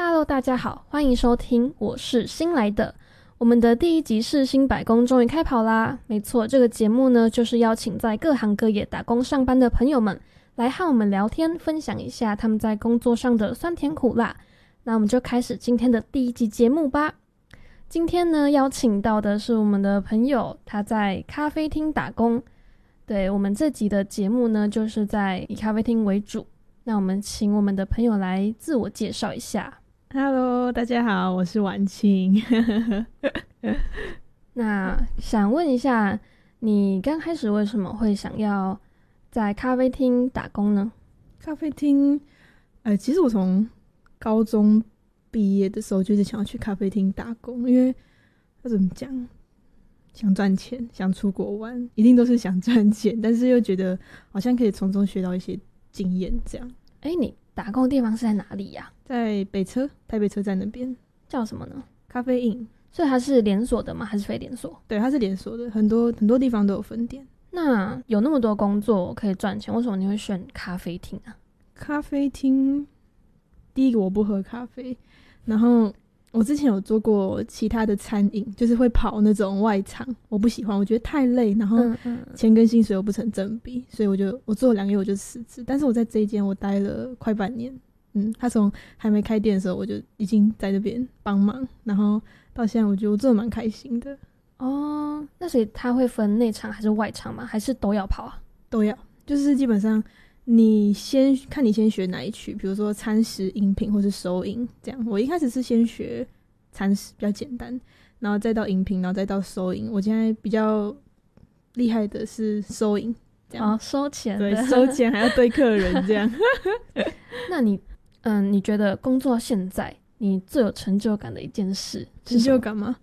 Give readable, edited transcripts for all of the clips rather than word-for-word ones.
Hello， 大家好，欢迎收听，我是新来的。我们的第一集世新百工终于开跑啦！没错，这个节目呢，就是邀请在各行各业打工上班的朋友们来和我们聊天，分享一下他们在工作上的酸甜苦辣。那我们就开始今天的第一集节目吧。今天呢，邀请到的是我们的朋友，他在咖啡厅打工。对，我们这集的节目呢，就是在以咖啡厅为主。那我们请我们的朋友来自我介绍一下。 Hello， 大家好，我是婉清。 那想问一下，你刚开始为什么会想要在咖啡厅打工呢？ 咖啡厅，其实我从高中毕业的时候就是想要去咖啡厅打工，因为要怎么讲，想赚钱，想出国玩，一定都是想赚钱，但是又觉得好像可以从中学到一些经验，这样。 你打工的地方是在哪里呀？ 在台北车站那边。 叫什么呢？ 咖啡印。 所以它是连锁的吗？还是非连锁？ 对，它是连锁的，很多地方都有分店。 那有那么多工作可以赚钱，为什么你会选咖啡厅啊？ 咖啡厅，第一个我不喝咖啡，然后我之前有做过其他的餐饮，就是会跑那种外场，我不喜欢，我觉得太累，然后钱跟薪水又不成正比，所以我做了2个月我就辞职。但是我在这一间我待了快半年，他从还没开店的时候我就已经在这边帮忙，然后到现在我觉得我做得蛮开心的。 哦，那所以他会分内场还是外场吗？还是都要跑啊？ 都要，就是基本上你先学哪一区，比如说餐食、饮品或是收银这样。我一开始是先学餐食，比较简单，然后再到饮品，然后再到收银。我现在比较厉害的是收银，这样。 收钱的。 对，收钱还要对客人这样。 那你觉得工作现在你最有成就感的一件事是什么？ 成就感吗？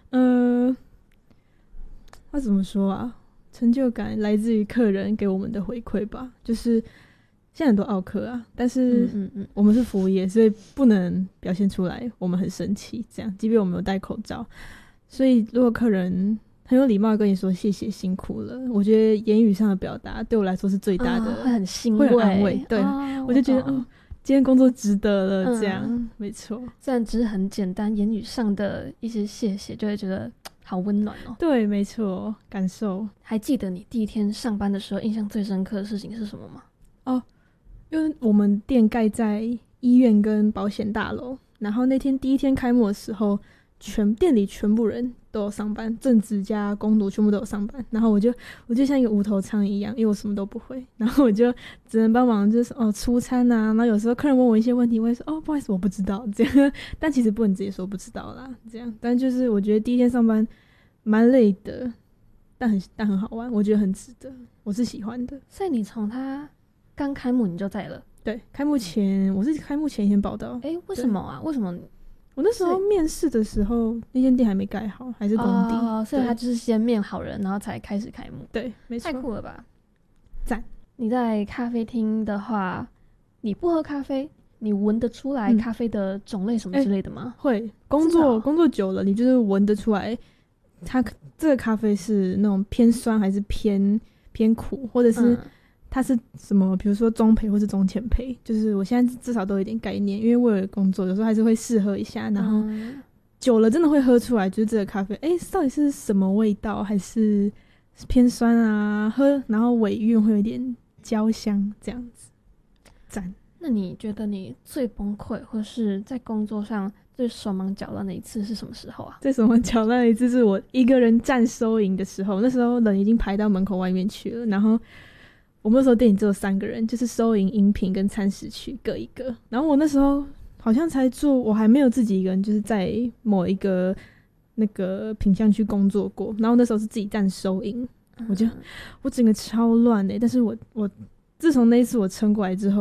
要怎么说啊？成就感来自于客人给我们的回馈吧。就是现在很多奥客啊，但是我们是服务业，所以不能表现出来我们很生气这样，即便我们有戴口罩。所以如果客人很有礼貌地跟你说谢谢辛苦了，我觉得言语上的表达对我来说是最大的， 会很欣慰， 会很安慰。对，我就觉得今天工作值得了，这样。没错。 虽然只是很简单言语上的一些谢谢，就会觉得好温暖哦。 对，没错，感受。 还记得你第一天上班的时候印象最深刻的事情是什么吗？ 因为我们店盖在医院跟保险大楼，然后那天第一天开幕的时候，店里全部人都有上班，正职加工读全部都有上班，然后我就像一个无头苍蝇一样，因为我什么都不会，然后我就只能帮忙，就是出餐啊，然后有时候客人问我一些问题，我会说不好意思我不知道这样，但其实不能直接说不知道啦，这样。但就是我觉得第一天上班蛮累的，但很好玩，我觉得很值得，我是喜欢的。 所以你从他刚开幕你就在了？ 对，开幕前我是开幕前一天报到。 为什么啊？为什么？ 我那时候面试的时候，那间店还没盖好，还是工地， 所以他就是先面好人，然后才开始开幕。 对，没错。 太酷了吧！ 赞。 你在咖啡厅的话，你不喝咖啡，你闻得出来咖啡的种类什么之类的吗？ 会，工作久了，你就是闻得出来，它这个咖啡是那种偏酸还是偏苦，或者是它是什么，比如说中焙或是中浅焙，就是我现在至少都有点概念，因为为了工作有时候还是会试喝一下，然后久了真的会喝出来，就是这个咖啡到底是什么味道，还是偏酸啊，然后尾韵会有点焦香这样子。赞。 那你觉得你最崩溃或是在工作上最手忙脚乱的一次是什么时候啊？ 最手忙脚乱的一次是我一个人站收银的时候，那时候人已经排到门口外面去了，然后我们那时候店里只有3个人，就是收银、饮品跟餐食区各一个。然后我那时候好像才做，我还没有自己一个人，就是在某一个那个品项区工作过。然后那时候是自己站收银，我整个超乱但是我自从那一次我撑过来之后，